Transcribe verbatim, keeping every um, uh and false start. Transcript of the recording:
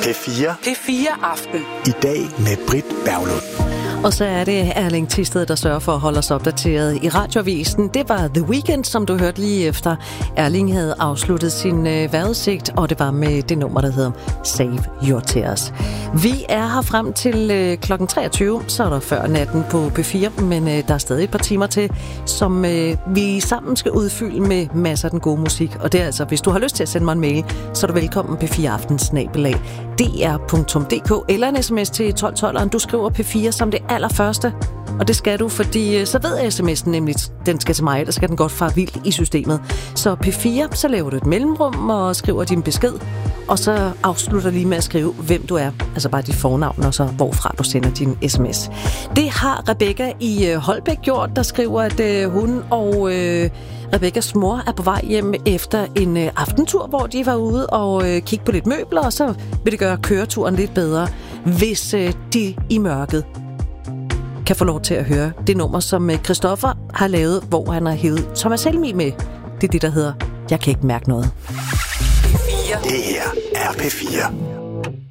P fire. P fire Aften. I dag med Britt Berglund. Og så er det Erling Thisted, der sørger for at holde os opdateret i radioavisen. Det var The Weeknd, som du hørte lige efter. Erling havde afsluttet sin øh, vejrudsigt, og det var med det nummer, der hedder Save Your Tears. Vi er her frem til øh, klokken treogtyve, så er der før natten på P fire, men øh, der er stadig et par timer til, som øh, vi sammen skal udfylde med masser af den gode musik. Og det er altså, hvis du har lyst til at sende mig en mail, så er du velkommen P fire Aften snabel-a d r punktum d k eller en sms til tolv tolv, du skriver P fire som det allerførste. Og det skal du, fordi så ved sms'en nemlig, den skal til mig, eller skal den godt fare vildt i systemet. Så P fire, så laver du et mellemrum og skriver din besked, og så afslutter lige med at skrive, hvem du er. Altså bare dit fornavn, og så hvorfra du sender din sms. Det har Rebecca i Holbæk gjort, der skriver, at øh, hun og øh, Rebekkas mor er på vej hjem efter en øh, aftentur, hvor de var ude og øh, kigge på lidt møbler, og så vil det gøre køreturen lidt bedre, hvis øh, de i mørket kan få lov til at høre det nummer, som Christoffer har lavet, hvor han har hævet Thomas Helmig med. Det er det, der hedder Jeg kan ikke mærke noget. Det her er P fire.